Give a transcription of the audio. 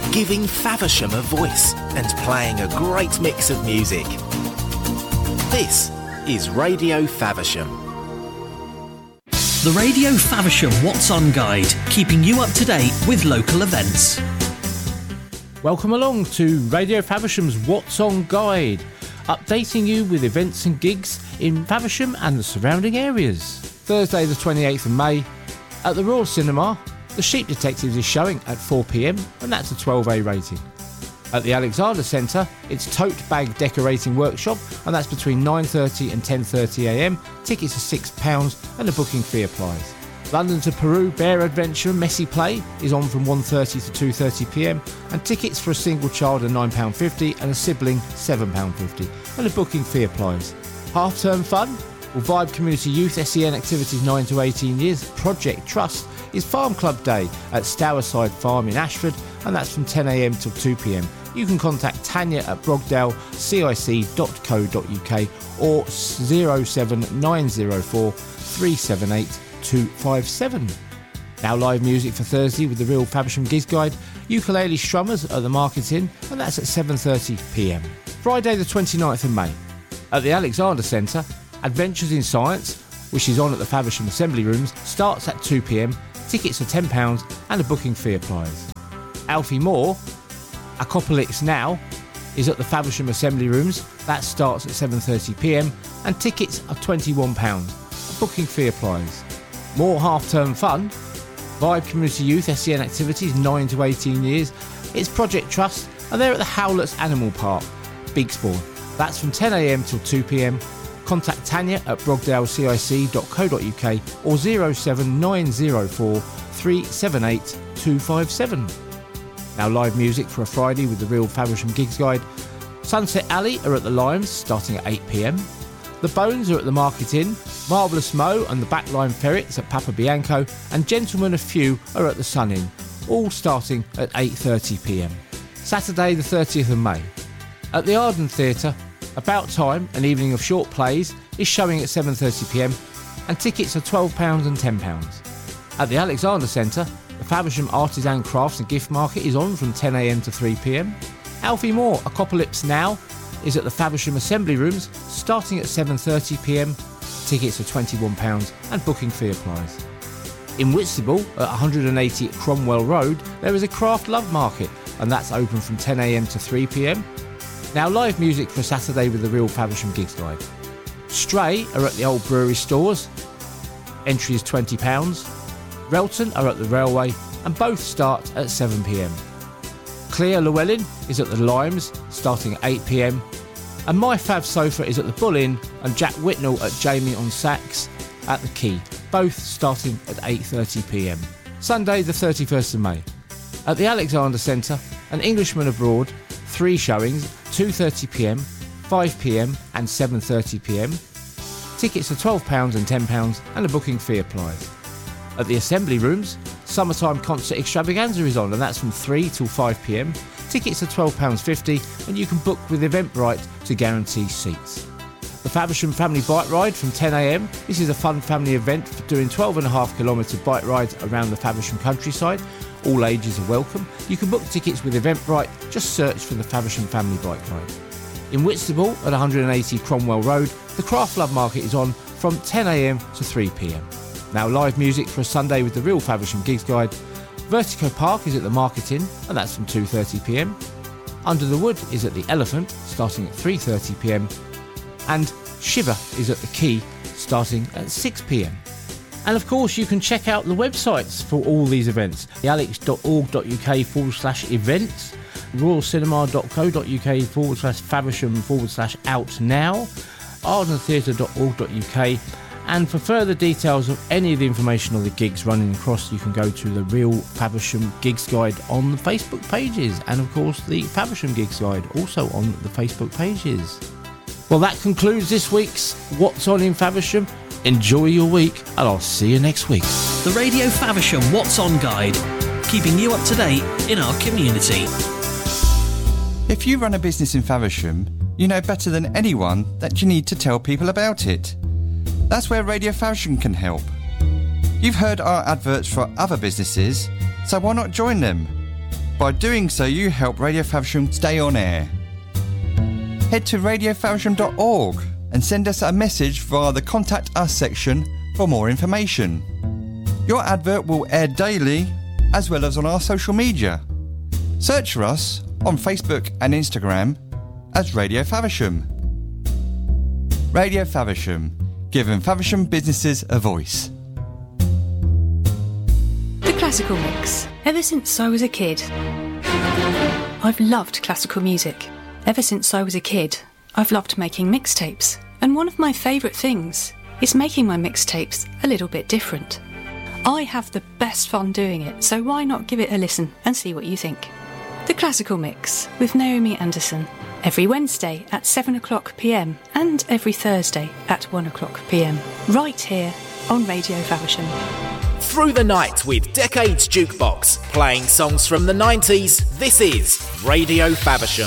giving Faversham a voice and playing a great mix of music. This is Radio Faversham. The Radio Faversham What's On Guide, keeping you up to date with local events. Welcome along to Radio Faversham's What's On Guide, updating you with events and gigs in Faversham and the surrounding areas. Thursday the 28th of May, at the Royal Cinema, The Sheep Detectives is showing at 4 p.m, and that's a 12A rating. At the Alexander Centre, it's Tote Bag Decorating Workshop, and that's between 9:30 and 10:30am. Tickets are £6 and a booking fee applies. London to Peru Bear Adventure Messy Play is on from 1:30 to 2:30pm, and tickets for a single child are £9.50 and a sibling £7.50, and a booking fee applies. Half-term fun? Well, Vibe Community Youth SEN Activities 9 to 18 years Project Trust is Farm Club Day at Stowerside Farm in Ashford, and that's from 10am till 2pm. You can contact Tanya at brogdalecic.co.uk or 07904 378 257. Now live music for Thursday with the Real Faversham Gigs Guide, Ukulele Strummers at the Market Inn, and that's at 7:30pm. Friday the 29th of May, at the Alexander Centre, Adventures in Science, which is on at the Faversham Assembly Rooms, starts at 2pm. Tickets are £10 and a booking fee applies. Alfie Moore, Acopolis Now, is at the Faversham Assembly Rooms. That starts at 7:30pm and tickets are £21. A booking fee applies. More half-term fun? Vibe Community Youth SEN Activities 9 to 18 years. It's Project Trust, and they're at the Howletts Animal Park, Bigsbourne. That's from 10am till 2pm. Contact Tanya at brogdalecic.co.uk or 07904 378 257. Now live music for a Friday with the Real Faversham Gigs Guide. Sunset Alley are at the Limes starting at 8pm. The Bones are at the Market Inn. Marvellous Mo and the Backline Ferrets at Papa Bianco, and Gentlemen of Few are at the Sun Inn, all starting at 8:30pm. Saturday the 30th of May. At the Arden Theatre, About Time, an evening of short plays, is showing at 7:30pm, and tickets are £12 and £10. At the Alexander Centre, the Faversham Artisan Crafts and Gift Market is on from 10am to 3pm. Alfie Moore, Acopolis Now, is at the Faversham Assembly Rooms, starting at 7:30pm. Tickets are £21 and booking fee applies. In Whitstable, at 180 Cromwell Road, there is a Craft Love Market, and that's open from 10am to 3pm. Now live music for Saturday with the Real Faversham Gigs Guide. Stray are at the Old Brewery Stores. Entry is £20. Relton are at the Railway, and both start at 7pm. Clear Llewellyn is at the Limes, starting at 8pm. And My Fab Sofa is at the Bull Inn, and Jack Whitnell at Jamie on Sax at the Quay, both starting at 8:30pm. Sunday the 31st of May. At the Alexander Centre, An Englishman Abroad, 3 showings, 2:30pm, 5pm and 7:30pm. Tickets are £12 and £10 and a booking fee applies. At the Assembly Rooms, Summertime Concert Extravaganza is on, and that's from 3 till 5pm. Tickets are £12.50 and you can book with Eventbrite to guarantee seats. The Faversham Family Bike Ride from 10am. This is a fun family event for doing 12.5km bike rides around the Faversham countryside. All ages are welcome. You can book tickets with Eventbrite. Just search for the Faversham Family Bike Ride. In Whitstable at 180 Cromwell Road, the Craft Love Market is on from 10am to 3pm. Now live music for a Sunday with the Real Faversham Gigs Guide. Vertigo Park is at the Market Inn, and that's from 2:30pm. Under the Wood is at the Elephant, starting at 3:30pm. And Shiver is at the Quay, starting at 6pm. And of course you can check out the websites for all these events. alex.org.uk/events, royalcinema.co.uk/Faversham/out now, ardentheatre.org.uk. And for further details of any of the information on the gigs running across, you can go to the Real Faversham Gigs Guide on the Facebook pages, and of course the Faversham Gigs Guide also on the Facebook pages. Well, that concludes this week's What's On in Faversham. Enjoy your week, and I'll see you next week. The Radio Faversham What's On Guide, keeping you up to date in our community. If you run a business in Faversham, you know better than anyone that you need to tell people about it. That's where Radio Faversham can help. You've heard our adverts for other businesses, so why not join them? By doing so, you help Radio Faversham stay on air. Head to radiofaversham.org and send us a message via the Contact Us section for more information. Your advert will air daily as well as on our social media. Search for us on Facebook and Instagram as Radio Faversham. Radio Faversham, giving Faversham businesses a voice. The Classical Mix. Ever since I was a kid, I've loved classical music. Ever since I was a kid, I've loved making mixtapes. And one of my favourite things is making my mixtapes a little bit different. I have the best fun doing it, so why not give it a listen and see what you think? The Classical Mix with Naomi Anderson. Every Wednesday at 7:00pm and every Thursday at 1:00pm. Right here on Radio Faversham. Through the night with Decades Jukebox, playing songs from the 90s, this is Radio Faversham.